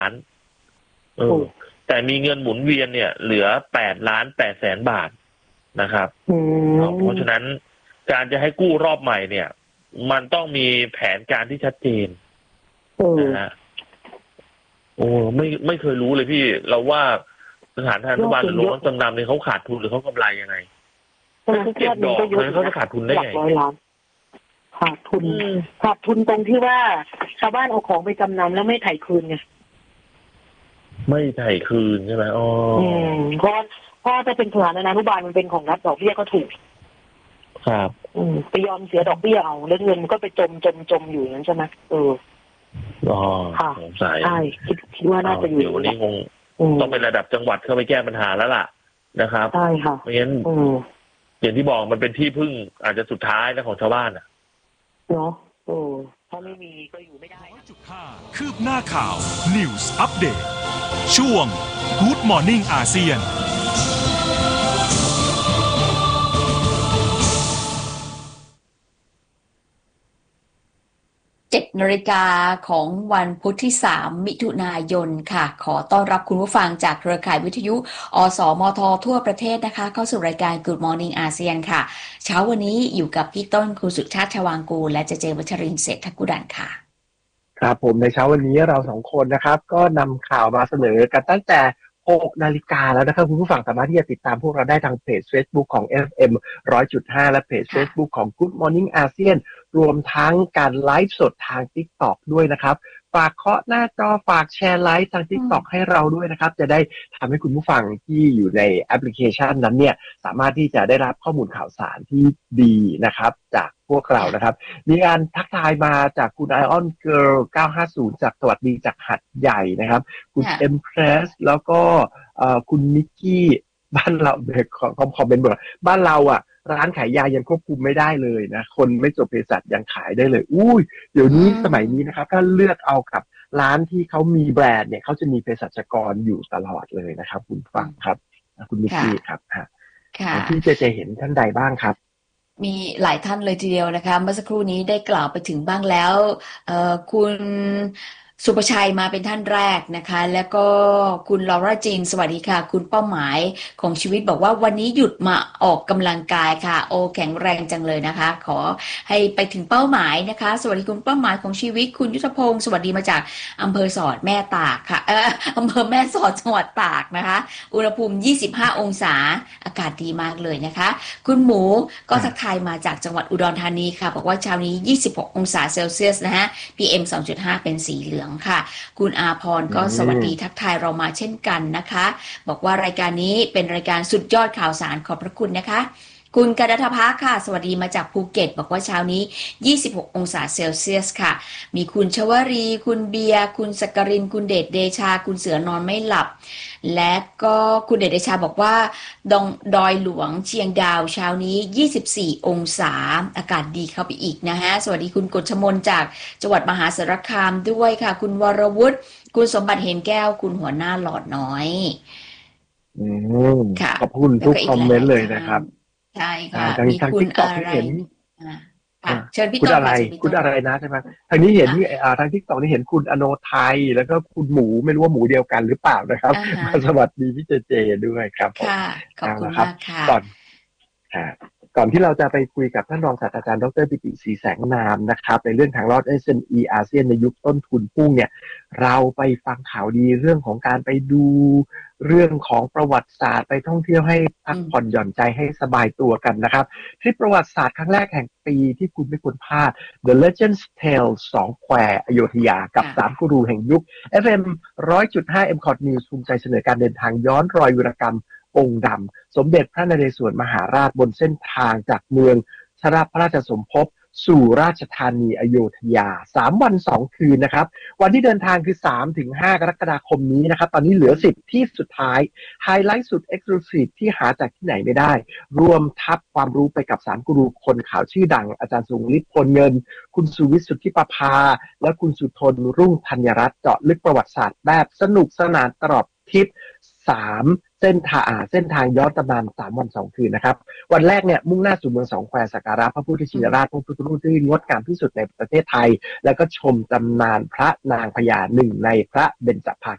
านแต่มีเงินหมุนเวียนเนี่ยเหลือ8,800,000 บาทนะครับเพราะฉะนั้นการจะให้กู้รอบใหม่เนี่ยมันต้องมีแผนการที่ชัดเจนนะฮะไม่เคยรู้เลยพี่เราว่าสถานทานรัฐบาลหรือโรงรับจำนำเนี่ยเขาขาดทุนหรือเขากำไรยังไงเขาเก็บดอกเลยเขาจะขาดทุนได้ไงขาดทุนตรงที่ว่าชาวบ้านเอาของไปจำนำแล้วไม่ไถ่คืนไงไม่ไถ่คืนใช่ไหมเพราะจะเป็นสถานอนุบาลมันเป็นของรัฐดอกเบี้ยก็ถูกครับไปยอมเสียดอกเบี้ยเอาแล้วเงินมันก็ไปจมอยู่อย่างนั้นใช่ไหมสงสัยใช่คิดว่าน่าจะอยู่เดี๋ยววันนี้คงต้องเป็นระดับจังหวัดเข้าไปแก้ปัญหาแล้วล่ะนะครับใช่ค่ะเพราะงั้นอย่างที่บอกมันเป็นที่พึ่งอาจจะสุดท้ายนะของชาวบ้านอ่ะเนาะถ้าไม่มีก็อยู่ไม่ได้คืบหน้าข่าว News Update ช่วง Good Morning อาเซียน 7 นาฬิกาของวันพุธที่3 มิถุนายนค่ะขอต้อนรับคุณผู้ฟังจากเครือข่ายวิทยุอสมททั่วประเทศนะคะเข้าสู่รายการ Good Morning อาเซียนค่ะเช้าวันนี้อยู่กับพี่ต้นคุณสุชาติชวางกูลและเจวัชรินทร์เศรษฐกุดันค่ะครับผมในเช้าวันนี้เรา2 คนนะครับก็นำข่าวมาเสนอกันตั้งแต่6 นาฬิกาแล้วนะครับคุณผู้ฟังสามารถที่จะติดตามพวกเราได้ทางเพจ Facebook ของ FM 100.5 และเพจ Facebook ของ Good Morning อาเซียนรวมทั้งการไลฟ์สดทาง TikTok ด้วยนะครับฝากเคาะหน้าจอฝากแชร์ไลฟ์ทาง TikTok ให้เราด้วยนะครับจะได้ทำให้คุณผู้ฟังที่อยู่ในแอปพลิเคชันนั้นเนี่ยสามารถที่จะได้รับข้อมูลข่าวสารที่ดีนะครับจากพวกเรานะครับมีการทักทายมาจากคุณ Ion Girl 950จากสวัสดีจากหัดใหญ่นะครับคุณ Empress แล้วก็คุณนิกกี้บ้านเราคอมเมนต์บอกบ้านเราอ่ะร้านขายยายังควบคุมไม่ได้เลยนะคนไม่จบเภสัชยังขายได้เลยเดี๋ยวนี้สมัยนี้นะครับถ้าเลือกเอากับร้านที่เขามีแบรนด์เนี่ยเขาจะมีเภสัชกรอยู่ตลอดเลยนะครับคุณฟังครับคุณนิกกี้ครับที่จะเห็นท่านใดบ้างครับมีหลายท่านเลยทีเดียวนะคะเมื่อสักครู่นี้ได้กล่าวไปถึงบ้างแล้วคุณสุประชัยมาเป็นท่านแรกนะคะแล้วก็คุณลอร่าจีนสวัสดีค่ะคุณเป้าหมายของชีวิตบอกว่าวันนี้หยุดมาออกกำลังกายค่ะแข็งแรงจังเลยนะคะขอให้ไปถึงเป้าหมายนะคะสวัสดีคุณเป้าหมายของชีวิตคุณยุทธพงศ์สวัสดีมาจากอำเภอสอดแม่ตากค่ะอำเภอแม่สอดจังหวัดตากนะคะอุณหภูมิ25 องศาอากาศดีมากเลยนะคะคุณหมูก็ทักทายมาจากจังหวัดอุดรธานีค่ะบอกว่าเช้านี้26 องศาเซลเซียสนะฮะ PM 2.5 เป็นสีเหลืองค่ะคุณอาพรก็สวัสดีทักทายเรามาเช่นกันนะคะบอกว่ารายการนี้เป็นรายการสุดยอดข่าวสารขอบพระคุณนะคะคุณกนฑภาค่ะสวัสดีมาจากภูเก็ตบอกว่าเช้านี้26 องศาเซลเซียสค่ะมีคุณชวรีคุณเบียร์คุณสกรินคุณเดชเดชาคุณเสือนอนไม่หลับและก็คุณเดชเดชาบอกว่าดอยหลวงเชียงดาวเช้านี้24 องศาอากาศดีเข้าไปอีกนะฮะสวัสดีคุณกฤษมนจากจังหวัดมหาสารคามด้วยค่ะคุณวรวุฒิคุณสมบัติเห็นแก้วคุณหัวหน้าหลอดน้อยค่ะขอบคุณทุกคอมเมนต์เลยนะครับใช่ค่ะมีคุณอะไรเชิญพี่ต้นคุณอะไรนะใช่ไหมทางนี้เห็นทางทิกตอกนี่เห็นคุณอโนไทยแล้วก็คุณหมูไม่รู้ว่าหมูเดียวกันหรือเปล่านะครับสวัสดีพี่เจด้วยครับค่ะขอบคุณมากค่ะก่อนที่เราจะไปคุยกับท่านรองศาสตราจารย์ดร.ปิติศรีแสงนามนะครับในเรื่องทางรอด SME อาเซียนในยุคต้นทุนพุ่งเนี่ยเราไปฟังข่าวดีเรื่องของการไปดูเรื่องของประวัติศาสตร์ไปท่องเที่ยวให้พักผ่อนหย่อนใจให้สบายตัวกันนะครับทริปประวัติศาสตร์ครั้งแรกแห่งปีที่คุณไม่ควรพลาด The Legends Tale 2 แควอโยธยากับ3กูรูแห่งยุค FM 100.5 MCOT News ภูมิใจเสนอการเดินทางย้อนรอยวีรกรรมองค์ดำสมเด็จพระนเรศวรมหาราชบนเส้นทางจากเมืองชราพระราชสมภพสู่ราชธานีอโยธยา3 วัน 2 คืนนะครับวันที่เดินทางคือ 3-5 กรกฎาคมนี้นะครับตอนนี้เหลือ10ที่สุดท้ายไฮไลท์สุด Exclusive ที่หาจากที่ไหนไม่ได้รวมทับความรู้ไปกับ3กูรูคนข่าวชื่อดังอาจารย์สุงฤทธิ์พลเงินคุณสุวิทย์สุทธิประภาและคุณสุทนรุ่งธัญรัตน์เจาะลึกประวัติศาสตร์แบบสนุกสนานตลอดทริป3 เส้นทางย้อนตำนาน3 วัน 2 คืนนะครับวันแรกเนี่ยมุ่งหน้าสู่เมืองสองแควสักการะพระพุทธชินราชพระพุทธรูปที่งดงามที่สุดในประเทศไทยแล้วก็ชมตำนานพระนางพญาหนึ่งในพระเบญจภา